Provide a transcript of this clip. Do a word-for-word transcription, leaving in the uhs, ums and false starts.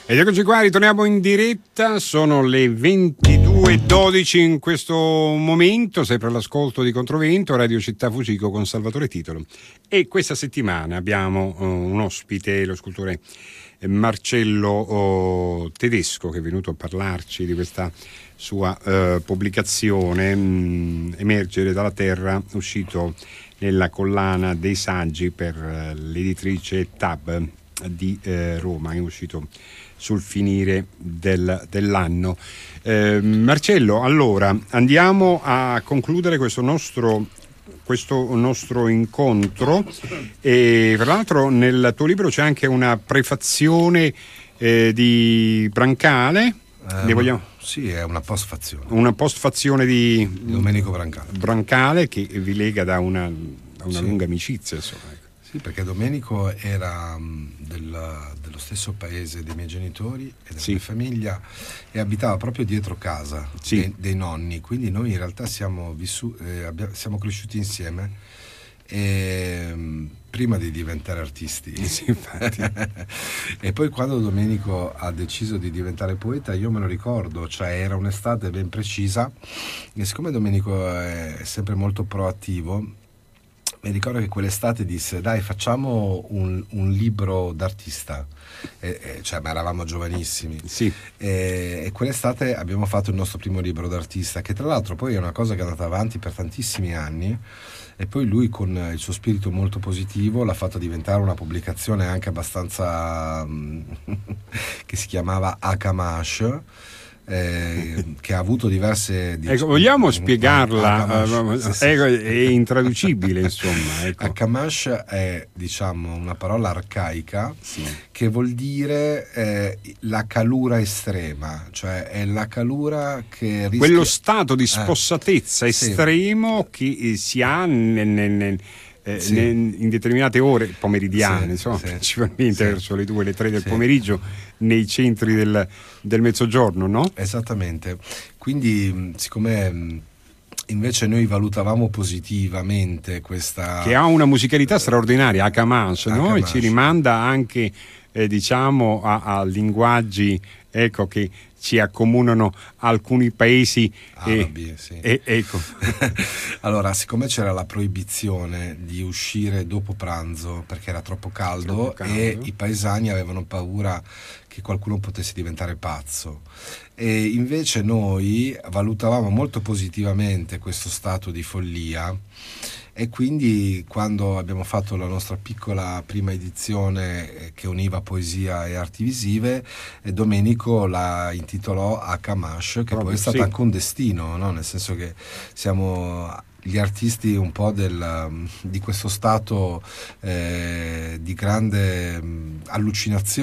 Ed eccoci qua, ritorniamo in diretta, sono le ventidue e dodici in questo momento, sempre all'ascolto di Controvento, Radio Città Fucico con Salvatore Titolo. E questa settimana abbiamo uh, un ospite, lo scultore Marcello uh, Tedesco, che è venuto a parlarci di questa sua uh, pubblicazione, mh, Emergere dalla Terra, uscito nella collana dei saggi per uh, l'editrice Tab di uh, Roma, è uscito sul finire del, dell'anno. Eh, Marcello, allora andiamo a concludere questo nostro, questo nostro incontro e tra l'altro nel tuo libro c'è anche una prefazione eh, di Brancale. Eh, ne vogliamo... Sì, è una postfazione. Una postfazione di Domenico Brancale. Brancale che vi lega da una, da una sì. lunga amicizia, insomma. Sì, perché Domenico era del, dello stesso paese dei miei genitori e della sì. mia famiglia e abitava proprio dietro casa sì. dei, dei nonni, quindi noi in realtà siamo, vissu- eh, abbiamo, siamo cresciuti insieme e, prima di diventare artisti. Sì, infatti. E poi quando Domenico ha deciso di diventare poeta io me lo ricordo, cioè era un'estate ben precisa e siccome Domenico è sempre molto proattivo, mi ricordo che quell'estate disse dai facciamo un, un libro d'artista, e, e, cioè ma eravamo giovanissimi sì. e, e quell'estate abbiamo fatto il nostro primo libro d'artista, che tra l'altro poi è una cosa che è andata avanti per tantissimi anni e poi lui con il suo spirito molto positivo l'ha fatto diventare una pubblicazione anche abbastanza che si chiamava Akamash. Eh, che ha avuto diverse dic- ecco, vogliamo spiegarla, uh, sì, sì. È, è intraducibile insomma, ecco. Akamash è diciamo una parola arcaica sì. che vuol dire eh, la calura estrema, cioè è la calura che rischia... quello stato di spossatezza eh, estremo sì. che si ha nel, nel, nel Eh, sì. in determinate ore pomeridiane, sì, insomma, sì, principalmente sì. verso le due, le tre del sì. pomeriggio nei centri del, del mezzogiorno, no? Esattamente. Quindi, siccome invece noi valutavamo positivamente questa... che ha una musicalità straordinaria, Akamash, no? E ci rimanda anche, eh, diciamo, a, a linguaggi, ecco, che ci accomunano alcuni paesi arabi, e, sì. e, ecco. Allora, siccome c'era la proibizione di uscire dopo pranzo perché era troppo caldo, troppo caldo e i paesani avevano paura che qualcuno potesse diventare pazzo, e invece noi valutavamo molto positivamente questo stato di follia. E quindi quando abbiamo fatto la nostra piccola prima edizione che univa poesia e arti visive, Domenico la intitolò Akamash, che Proprio, poi è stato sì. anche un destino, no? Nel senso che siamo gli artisti un po' del, di questo stato eh, di grande mh, allucinazione